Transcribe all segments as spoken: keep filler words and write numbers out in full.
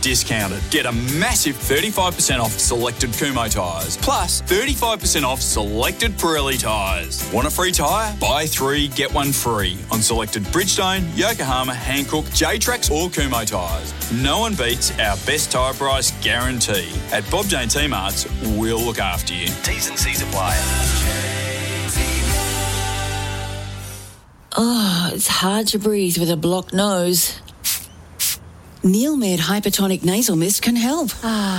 discounted. Get a massive thirty-five percent off selected Kumho tyres, plus thirty-five percent off selected Pirelli tyres. Want a free tyre? Buy three, get one free on selected Bridgestone, Yokohama, Hankook, J-Trax or Kumho tyres. No one beats our best tyre price guarantee. At Bob Jane T-Marts, we'll look after you. T's and C's apply. Oh, it's hard to breathe with a blocked nose. Neilmed Hypertonic Nasal Mist can help.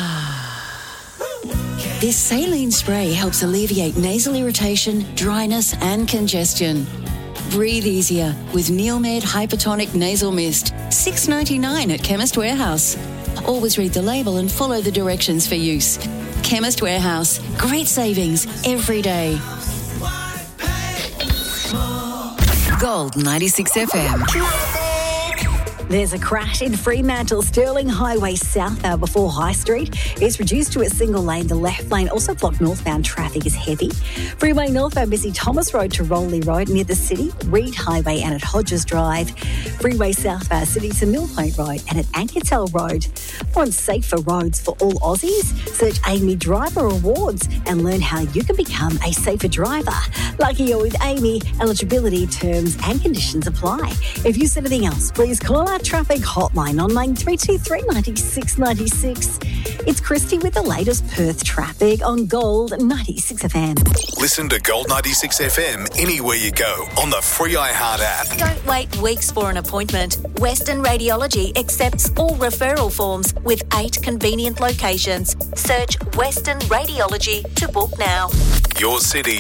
This saline spray helps alleviate nasal irritation, dryness and congestion. Breathe easier with Neilmed Hypertonic Nasal Mist. six dollars ninety-nine at Chemist Warehouse. Always read the label and follow the directions for use. Chemist Warehouse. Great savings every day. Gold ninety-six F M. There's a crash in Fremantle, Stirling Highway southbound before High Street. It's reduced to a single lane. The left lane, also blocked northbound traffic, is heavy. Freeway northbound busy Thomas Road to Rowley Road near the city, Reed Highway and at Hodges Drive. Freeway southbound city to Mill Point Road and at Anketel Road. On safer roads for all Aussies, search Amy Driver Awards and learn how you can become a safer driver. Lucky you're with Amy. Eligibility, terms and conditions apply. If you see anything else, please call our traffic hotline on nine three two three, nine six nine six. It's Christy with the latest Perth traffic on Gold ninety-six F M. Listen to Gold ninety-six F M anywhere you go on the free iHeart app. Don't wait weeks for an appointment. Western Radiology accepts all referral forms with eight convenient locations. Search Western Radiology to book now. Your city,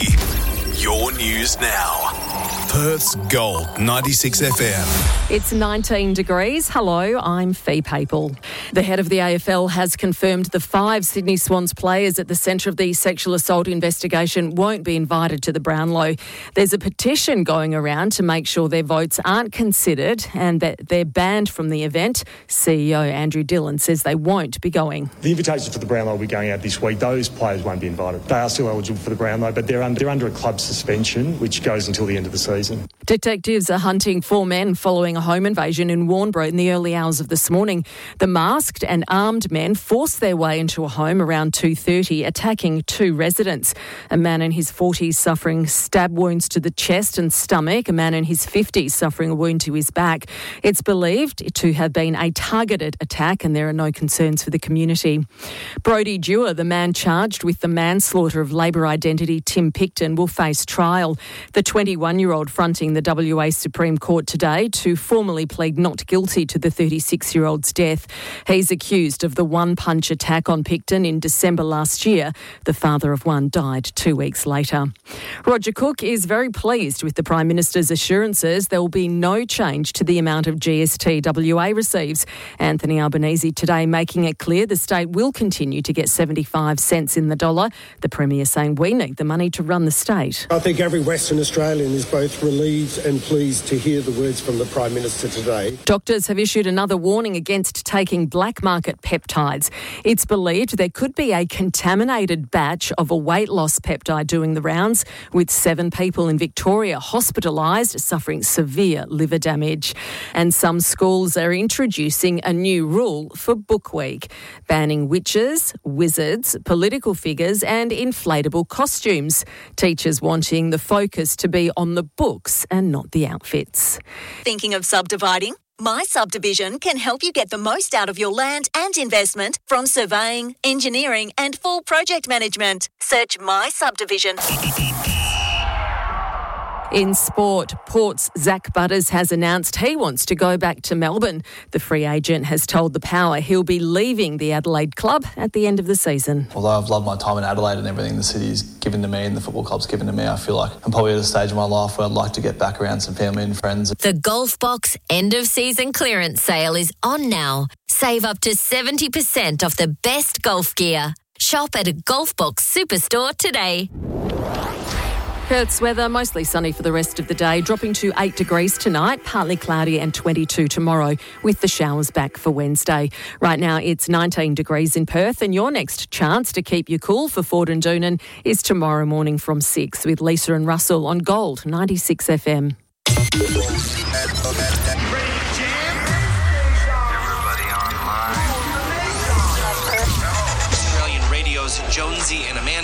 your news now. Perth's Gold ninety-six F M. It's nineteen degrees. Hello, I'm Fee Papel. The head of the A F L has confirmed the five Sydney Swans players at the centre of the sexual assault investigation won't be invited to the Brownlow. There's a petition going around to make sure their votes aren't considered and that they're banned from the event. C E O Andrew Dillon says they won't be going. The invitations for the Brownlow will be going out this week. Those players won't be invited. They are still eligible for the Brownlow, but they're under, they're under a club suspension, which goes until the end of the season. Detectives are hunting four men following a home invasion in Warnbro in the early hours of this morning. The masked and armed men forced their way into a home around two thirty, attacking two residents. A man in his forties suffering stab wounds to the chest and stomach, a man in his fifties suffering a wound to his back. It's believed to have been a targeted attack and there are no concerns for the community. Brodie Dewar, the man charged with the manslaughter of Labor identity Tim Picton, will face trial. The twenty-one-year-old fronting the W A Supreme Court today to formally plead not guilty to the thirty-six-year-old's death. He's accused of the one-punch attack on Picton in December last year. The father of one died two weeks later. Roger Cook is very pleased with the Prime Minister's assurances there will be no change to the amount of G S T W A receives. Anthony Albanese today making it clear the state will continue to get seventy-five cents in the dollar. The Premier saying we need the money to run the state. I think every Western Australian is both relieved and pleased to hear the words from the Prime Minister today. Doctors have issued another warning against taking black market peptides. It's believed there could be a contaminated batch of a weight loss peptide doing the rounds, with seven people in Victoria hospitalised suffering severe liver damage. And some schools are introducing a new rule for Book Week, banning witches, wizards, political figures and inflatable costumes. Teachers wanting the focus to be on the books and not the outfits. Thinking of subdividing? My Subdivision can help you get the most out of your land and investment from surveying, engineering and full project management. Search My Subdivision. In sport, Port's Zach Butters has announced he wants to go back to Melbourne. The free agent has told The Power he'll be leaving the Adelaide club at the end of the season. Although I've loved my time in Adelaide and everything the city's given to me and the football club's given to me, I feel like I'm probably at a stage of my life where I'd like to get back around some family and friends. The Golf Box end of season clearance sale is on now. Save up to seventy percent off the best golf gear. Shop at a Golf Box superstore today. Perth's weather, mostly sunny for the rest of the day, dropping to eight degrees tonight, partly cloudy and twenty-two tomorrow, with the showers back for Wednesday. Right now it's nineteen degrees in Perth, and your next chance to keep you cool for Ford and Doonan is tomorrow morning from six with Lisa and Russell on Gold ninety-six F M.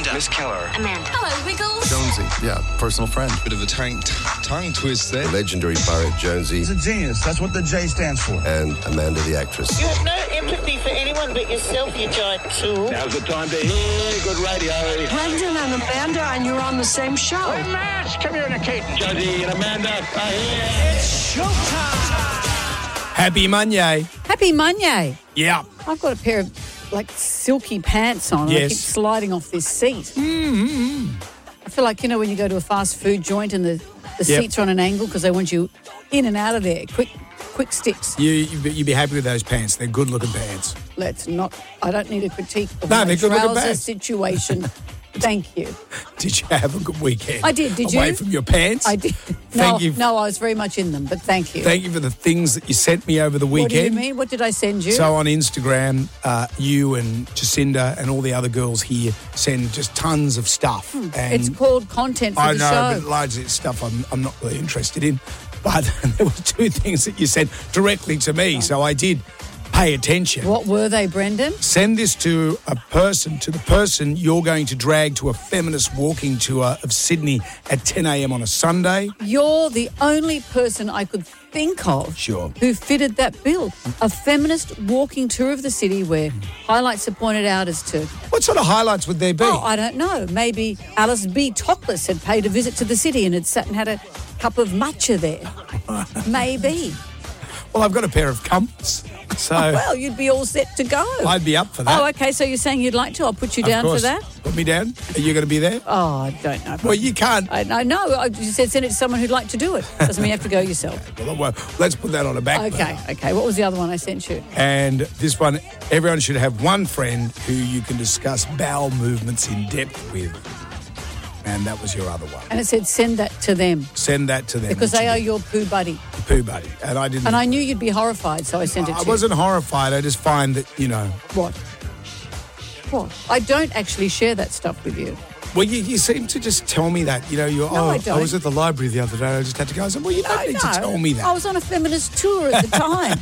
Amanda. Miss Keller. Amanda. Hello, Wiggles. Jonesy, yeah, personal friend. Bit of a tongue, t- tongue twist there. The legendary poet Jonesy. He's a genius. That's what the J stands for. And Amanda, the actress. You have no empathy for anyone but yourself, you giant tool. Now's the time to hear good radio. Brendan and Amanda, and you're on the same show. We're mass communicating. Jonesy and Amanda are here. It's showtime. Happy Monday. Happy Monday. Yeah. I've got a pair of, like, silky pants on. Yes. I keep sliding off this seat. Mm-hmm. I feel like, you know, when you go to a fast food joint and the, the Yep. seats are on an angle because they want you in and out of there. Quick quick sticks. You, you'd be- you'd be happy with those pants. They're good-looking pants. Let's not... I don't need a critique of No, my they're good-looking trouser pants. situation. Thank you. Did you have a good weekend? I did. Did you? Away from your pants? I did. Thank no, you. No, I was very much in them, but thank you. Thank you for the things that you sent me over the weekend. What do you mean? What did I send you? So on Instagram, uh, you and Jacinda and all the other girls here send just tons of stuff. Hmm. And It's called content for I the know, show. but largely it's stuff I'm, I'm not really interested in. But there were two things that you sent directly to me, so I did pay attention. What were they, Brendan? Send this to a person, to the person you're going to drag to a feminist walking tour of Sydney at ten a.m. on a Sunday. You're the only person I could think of Sure. who fitted that bill. A feminist walking tour of the city where highlights are pointed out as to... What sort of highlights would there be? Oh, I don't know. Maybe Alice B. Topless had paid a visit to the city and had sat and had a cup of matcha there. Maybe. Well, I've got a pair of comfs, so... Oh, well, you'd be all set to go. I'd be up for that. Oh, okay, so you're saying you'd like to? I'll put you down Of course. for that? Put me down. Are you going to be there? Oh, I don't know. Well, you can't. I, I know. I, you said send it to someone who'd like to do it. Doesn't mean you have to go yourself. Well, well, let's put that on a back Okay, burner. okay. What was the other one I sent you? And this one, everyone should have one friend who you can discuss bowel movements in depth with. And that was your other one. And it said send that to them. Send that to them. Because That they you are did. your poo buddy. Poo buddy. And I didn't... And I knew you'd be horrified, so I sent it to I you. wasn't horrified. I just find that, you know... What? What? I don't actually share that stuff with you. Well, you, you seem to just tell me that. You know, you're, No, oh, I don't. was at the library the other day. I just had to go. I said, well, you don't need No, to tell me that. I was on a feminist tour at the time.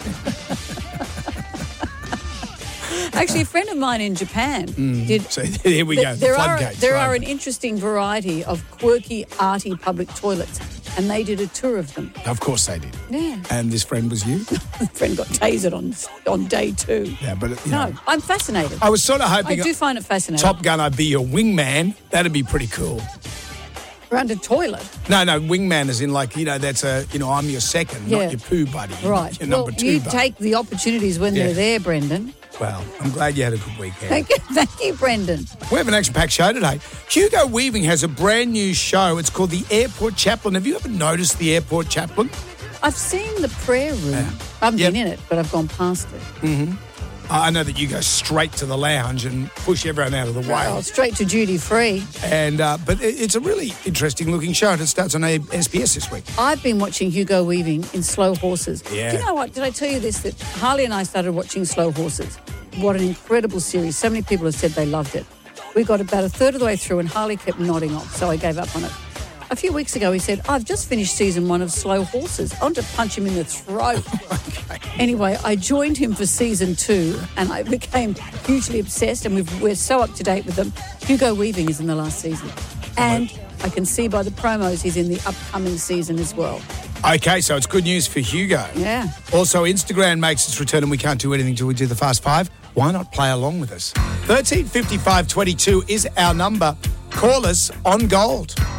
Actually, a friend of mine in Japan did... So here we th- go. The There are, floodgates, there right. are an interesting variety of quirky, arty public toilets, and they did a tour of them. Of course they did. Yeah. And this friend was you? The friend got tasered on on day two. Yeah, but, you No, know... I'm fascinated. I was sort of hoping... I do find it fascinating. Top Gun, I'd be your wingman. That'd be pretty cool. Around a toilet. No, no, wingman is in like, you know, that's a, you know, I'm your second, Yeah. not your poo buddy. Right. Your Well, number two you buddy. take the opportunities when Yeah. they're there, Brendan. Well, I'm glad you had a good weekend. Thank you, thank you, Brendan. We have an action-packed show today. Hugo Weaving has a brand new show. It's called The Airport Chaplain. Have you ever noticed The Airport Chaplain? I've seen the prayer room. I haven't Yep. been in it, but I've gone past it. Mm-hmm. I know that you go straight to the lounge and push everyone out of the way. Well, straight to duty free. And uh, but it- it's a really interesting-looking show, and it starts on S B S this week. I've been watching Hugo Weaving in Slow Horses. Yeah. Do you know what? Did I tell you this? That Harley and I started watching Slow Horses. What an incredible series. So many people have said they loved it. We got about a third of the way through and Harley kept nodding off, so I gave up on it. A few weeks ago, he said, I've just finished season one of Slow Horses. I want to punch him in the throat. Okay. Anyway, I joined him for season two and I became hugely obsessed, and we've, we're so up to date with them. Hugo Weaving is in the last season. And I can see by the promos he's in the upcoming season as well. Okay, so it's good news for Hugo. Yeah. Also, Instagram makes its return and we can't do anything till we do the Fast Five. Why not play along with us? thirteen fifty-five twenty-two is our number. Call us on Gold.